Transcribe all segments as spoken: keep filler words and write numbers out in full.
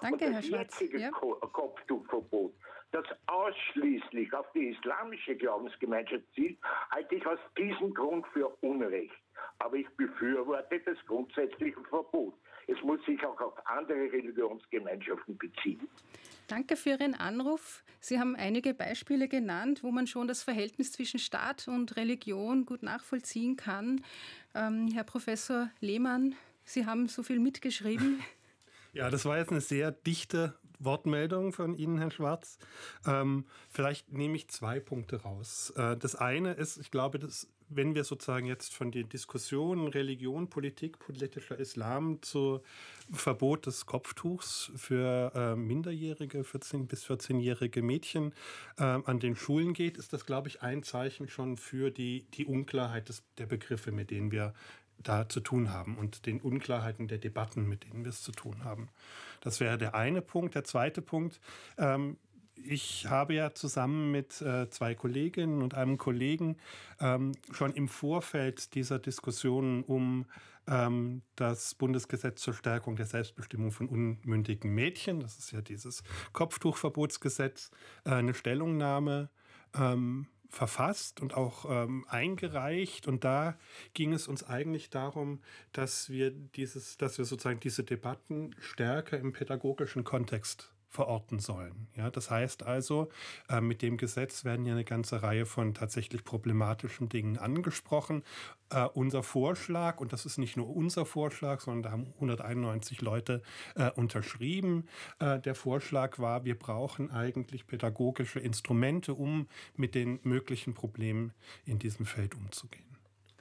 Danke, und Herr das Schwarz. jetzige Ja. Ko- Kopftuchverbot, das ausschließlich auf die islamische Glaubensgemeinschaft zielt, halte ich aus diesem Grund für Unrecht. Aber ich befürworte das grundsätzliche Verbot. Es muss sich auch auf andere Religionsgemeinschaften beziehen. Danke für Ihren Anruf. Sie haben einige Beispiele genannt, wo man schon das Verhältnis zwischen Staat und Religion gut nachvollziehen kann. Ähm, Herr Professor Lehmann, Sie haben so viel mitgeschrieben. Ja, das war jetzt eine sehr dichte Wortmeldung von Ihnen, Herr Schwarz. Ähm, vielleicht nehme ich zwei Punkte raus. Äh, das eine ist, ich glaube, dass, wenn wir sozusagen jetzt von den Diskussionen Religion, Politik, politischer Islam zu Verbot des Kopftuchs für äh, minderjährige, vierzehn- bis vierzehnjährige Mädchen äh, an den Schulen geht, ist das, glaube ich, ein Zeichen schon für die, die Unklarheit des, der Begriffe, mit denen wir da zu tun haben und den Unklarheiten der Debatten, mit denen wir es zu tun haben. Das wäre der eine Punkt. Der zweite Punkt, ähm, ich habe ja zusammen mit äh, zwei Kolleginnen und einem Kollegen ähm, schon im Vorfeld dieser Diskussionen um ähm, das Bundesgesetz zur Stärkung der Selbstbestimmung von unmündigen Mädchen, das ist ja dieses Kopftuchverbotsgesetz, äh, eine Stellungnahme ähm, verfasst und auch ähm, eingereicht. Und da ging es uns eigentlich darum, dass wir dieses, dass wir sozusagen diese Debatten stärker im pädagogischen Kontext verorten sollen. Ja, das heißt also, äh, mit dem Gesetz werden ja eine ganze Reihe von tatsächlich problematischen Dingen angesprochen. Äh, unser Vorschlag, und das ist nicht nur unser Vorschlag, sondern da haben hunderteinundneunzig Leute äh, unterschrieben. Äh, der Vorschlag war, wir brauchen eigentlich pädagogische Instrumente, um mit den möglichen Problemen in diesem Feld umzugehen.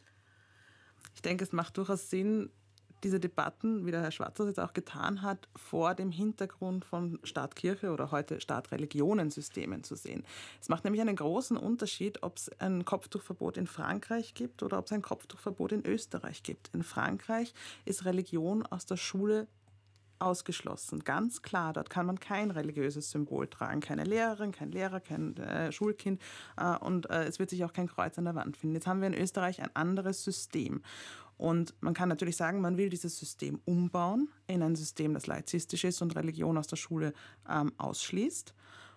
Ich denke, es macht durchaus Sinn, diese Debatten, wie der Herr Schwarz das jetzt auch getan hat, vor dem Hintergrund von Staat-Kirche oder heute Staat-Religionen-Systemen zu sehen. Es macht nämlich einen großen Unterschied, ob es ein Kopftuchverbot in Frankreich gibt oder ob es ein Kopftuchverbot in Österreich gibt. In Frankreich ist Religion aus der Schule ausgeschlossen, ganz klar. Dort kann man kein religiöses Symbol tragen. Keine Lehrerin, kein Lehrer, kein äh, Schulkind äh, und äh, es wird sich auch kein Kreuz an der Wand finden. Jetzt haben wir in Österreich ein anderes System. Und man kann natürlich sagen, man will dieses System umbauen in ein System, das laizistisch ist und Religion aus der Schule ähm, ausschließt.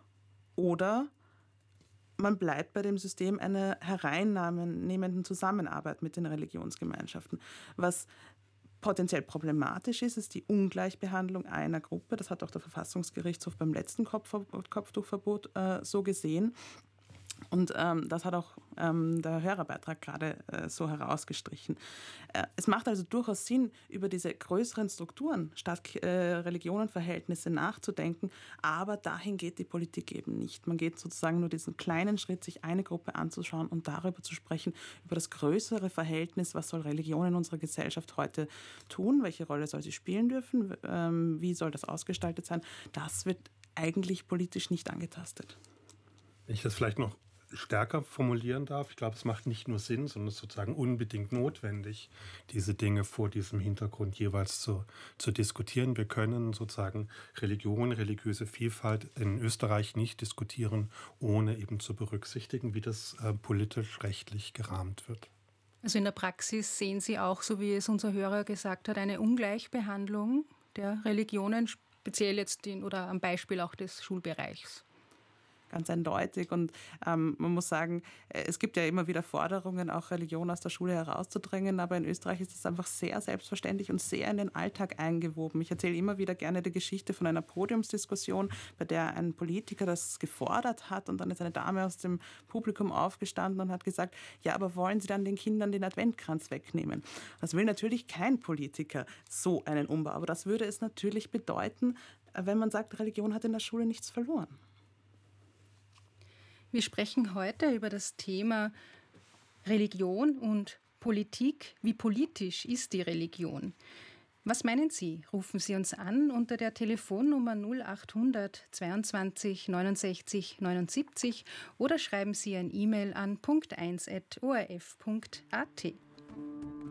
Oder man bleibt bei dem System einer hereinnehmenden Zusammenarbeit mit den Religionsgemeinschaften. Was potenziell problematisch ist, ist die Ungleichbehandlung einer Gruppe. Das hat auch der Verfassungsgerichtshof beim letzten Kopfverbot, Kopftuchverbot äh, so gesehen. Und ähm, das hat auch ähm, der Hörerbeitrag gerade äh, so herausgestrichen. Äh, es macht also durchaus Sinn, über diese größeren Strukturen, Staat-Religionen-Verhältnisse nachzudenken, aber dahin geht die Politik eben nicht. Man geht sozusagen nur diesen kleinen Schritt, sich eine Gruppe anzuschauen und darüber zu sprechen, über das größere Verhältnis, was soll Religion in unserer Gesellschaft heute tun, welche Rolle soll sie spielen dürfen, ähm, wie soll das ausgestaltet sein. Das wird eigentlich politisch nicht angetastet. Wenn ich das vielleicht noch stärker formulieren darf, ich glaube, es macht nicht nur Sinn, sondern es ist sozusagen unbedingt notwendig, diese Dinge vor diesem Hintergrund jeweils zu, zu diskutieren. Wir können sozusagen Religion, religiöse Vielfalt in Österreich nicht diskutieren, ohne eben zu berücksichtigen, wie das äh, politisch-rechtlich gerahmt wird. Also in der Praxis sehen Sie auch, so wie es unser Hörer gesagt hat, eine Ungleichbehandlung der Religionen, speziell jetzt in, oder am Beispiel auch des Schulbereichs. Ganz eindeutig. Und ähm, man muss sagen, es gibt ja immer wieder Forderungen, auch Religion aus der Schule herauszudrängen, aber in Österreich ist das einfach sehr selbstverständlich und sehr in den Alltag eingewoben. Ich erzähle immer wieder gerne die Geschichte von einer Podiumsdiskussion, bei der ein Politiker das gefordert hat und dann ist eine Dame aus dem Publikum aufgestanden und hat gesagt, ja, aber wollen Sie dann den Kindern den Adventkranz wegnehmen? Das will natürlich kein Politiker, so einen Umbau, aber das würde es natürlich bedeuten, wenn man sagt, Religion hat in der Schule nichts verloren. Wir sprechen heute über das Thema Religion und Politik. Wie politisch ist die Religion? Was meinen Sie? Rufen Sie uns an unter der Telefonnummer null achthundert zweiundzwanzig neunundsechzig neunundsiebzig oder schreiben Sie ein E-Mail an punkt eins at o r f punkt a t.